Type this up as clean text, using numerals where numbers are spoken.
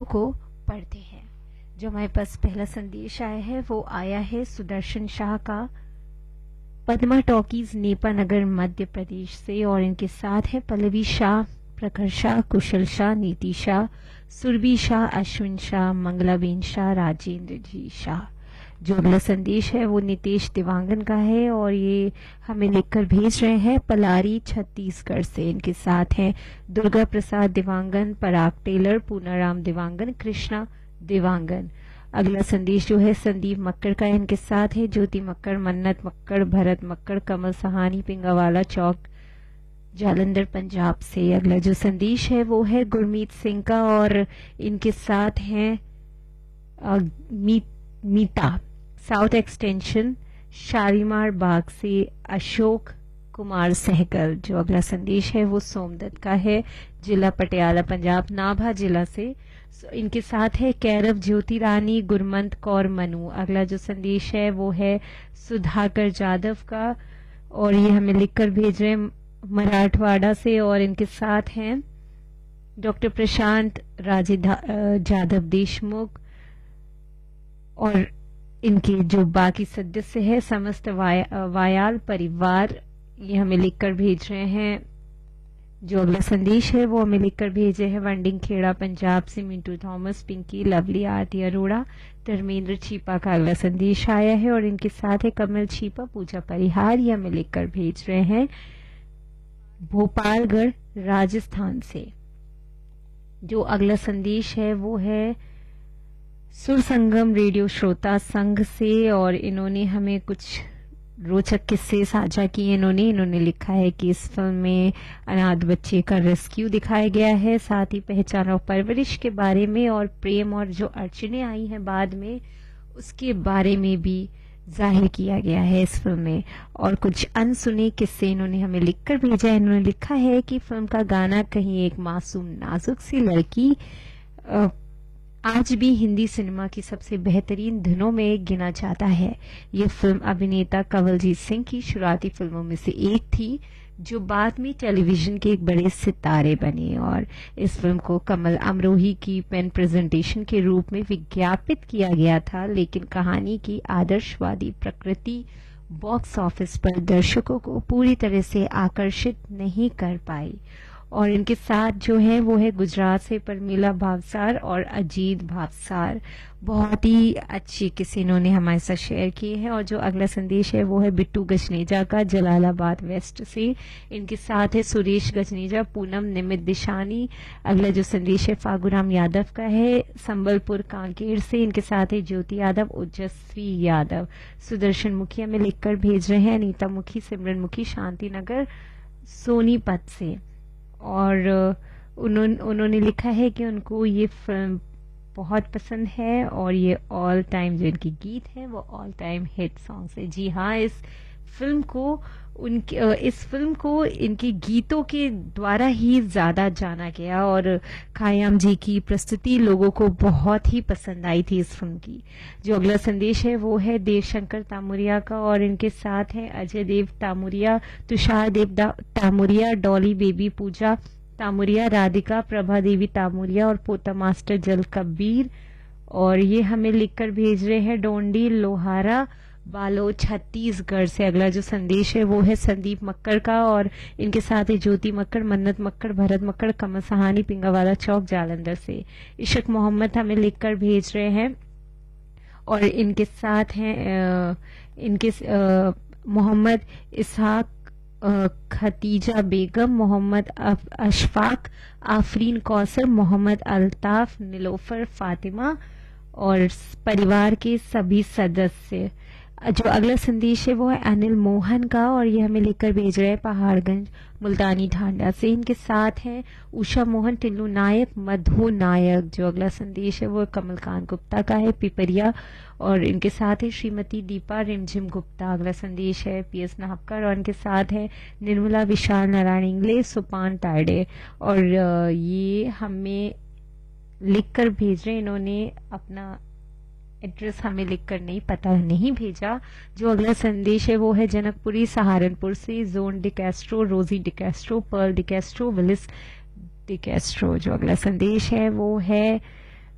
को पढ़ते हैं। जो हमारे पास पहला संदेश आया है वो आया है सुदर्शन शाह का, पद्मा टॉकीज नेपा नगर मध्य प्रदेश से, और इनके साथ है पल्लवी शाह, प्रखर शाह, कुशल शाह, नीति शाह, सुरभि शाह, अश्विन शाह, मंगलाबेन शाह, राजेंद्र जी शाह। जो अगला संदेश है वो नितेश दिवांगन का है और ये हमें लिखकर भेज रहे हैं पलारी छत्तीसगढ़ से। इनके साथ हैं दुर्गा प्रसाद दिवांगन, पराग टेलर, पूनाराम दिवांगन, कृष्णा दिवांगन। अगला संदेश जो है संदीप मक्कड़ का है, इनके साथ है ज्योति मक्कड़, मन्नत मक्कड़, भरत मक्कड़, कमल सहानी, पिंगावाला चौक, जालंधर पंजाब से। अगला जो संदेश है वो है गुरमीत सिंह का और इनके साथ हैं मीता, साउथ एक्सटेंशन, शालीमार बाग से अशोक कुमार सहगल। जो अगला संदेश है वो सोमदत्त का है, जिला पटियाला पंजाब, नाभा जिला से। इनके साथ है कैरव ज्योति रानी, गुरमंत कौर मनु। अगला जो संदेश है वो है सुधाकर जादव का और ये हमें लिखकर भेज रहे हैं मराठवाड़ा से, और इनके साथ हैं डॉक्टर प्रशांत राजे जादव देशमुख और इनके जो बाकी सदस्य है समस्त वायाल परिवार, ये हमें लिखकर भेज रहे हैं। जो अगला संदेश है वो हमें लिखकर भेजे हैं वंडिंग खेड़ा पंजाब से मिंटू थॉमस, पिंकी, लवली, आरती अरोड़ा, धर्मेंद्र छीपा का अगला संदेश आया है और इनके साथ है कमल छीपा, पूजा परिहार, ये हमें लिखकर भेज रहे हैं भोपालगढ़ राजस्थान से। जो अगला संदेश है वो है सुर संगम रेडियो श्रोता संघ से और इन्होंने हमें कुछ रोचक किस्से साझा किए। इन्होंने लिखा है कि इस फिल्म में अनाथ बच्चे का रेस्क्यू दिखाया गया है, साथ ही पहचान और परवरिश के बारे में और प्रेम और जो अड़चने आई हैं बाद में उसके बारे में भी जाहिर किया गया है इस फिल्म में। और कुछ अनसुने किस्से इन्होंने हमें लिखकर भेजा है। इन्होंने लिखा है कि फिल्म का गाना कहीं एक मासूम नाजुक सी लड़की आज भी हिंदी सिनेमा की सबसे बेहतरीन धुनों में गिना जाता है। ये फिल्म अभिनेता कंवलजीत सिंह की शुरुआती फिल्मों में से एक थी जो बाद में टेलीविजन के एक बड़े सितारे बने और इस फिल्म को कमल अमरोही की पेन प्रेजेंटेशन के रूप में विज्ञापित किया गया था, लेकिन कहानी की आदर्शवादी प्रकृति बॉक्स ऑफिस पर दर्शकों को पूरी तरह से आकर्षित नहीं कर पाई। और इनके साथ जो है वो है गुजरात से परमीला भावसार और अजीत भावसार। बहुत ही अच्छी किस्से इन्होंने हमारे साथ शेयर किए हैं। और जो अगला संदेश है वो है बिट्टू गजनेजा का, जलालाबाद वेस्ट से। इनके साथ है सुरेश गजनेजा, पूनम निमित दिशानी। अगला जो संदेश है फागुराम यादव का है, संबलपुर कांकेर से। इनके साथ है ज्योति यादव, ओजस्वी यादव। सुदर्शन मुखिया में लिखकर भेज रहे हैं अनीता मुखी, सिमरन मुखी, शांति नगर सोनीपत से। और उन्होंने लिखा है कि उनको ये फिल्म बहुत पसंद है और ये ऑल टाइम जो इनके गीत हैं वो ऑल टाइम हिट सॉन्ग्स है। जी हाँ, इस फिल्म को इनके गीतों के द्वारा ही ज्यादा जाना गया और खयाम जी की प्रस्तुति लोगों को बहुत ही पसंद आई थी इस फिल्म की। जो अगला संदेश है वो है देवशंकर तामुरिया का और इनके साथ है अजय देव तामुरिया, तुषार देव तामुरिया, डॉली बेबी पूजा तामुरिया, राधिका प्रभा देवी तामुरिया और पोता मास्टर जल कबीर। और ये हमें लिखकर भेज रहे हैं डोंडी लोहारा बालो छत्तीसगढ़ से। अगला जो संदेश है वो है संदीप मक्कड़ का और इनके साथ है ज्योति मक्कड़, मन्नत मक्कड़, भरत मक्कड़, कमल सहानी, पिंगावाला चौक, जालंधर से। इशक मोहम्मद हमें लिखकर भेज रहे हैं और इनके साथ हैं मोहम्मद इसहाक, खतीजा बेगम, मोहम्मद अशफाक, आफरीन कौसर, मोहम्मद अल्ताफ, निलोफर, फातिमा और परिवार के सभी सदस्य। जो अगला संदेश है वो है अनिल मोहन का और ये हमें लेकर भेज रहे हैं पहाड़गंज मुल्तानी ढांडा से। इनके साथ हैं उषा मोहन, टिल्लू नायक, मधु नायक। जो अगला संदेश है वो कमलकांत गुप्ता का है, पिपरिया, और इनके साथ है श्रीमती दीपा रिमझिम गुप्ता। अगला संदेश है पीएस नाहपकर और इनके साथ है निर्मला विशाल, नारायण इंग्ले, सुपान तायडे। और ये हमें लिखकर भेज रहे, इन्होंने अपना एड्रेस हमें लिखकर नहीं, पता नहीं भेजा। जो अगला संदेश है वो है जनकपुरी सहारनपुर से, जोन डिकैस्ट्रो, रोजी डिकैस्ट्रो, पर्ल डिकैस्ट्रो, विलिस डिकैस्ट्रो। जो अगला संदेश है वो है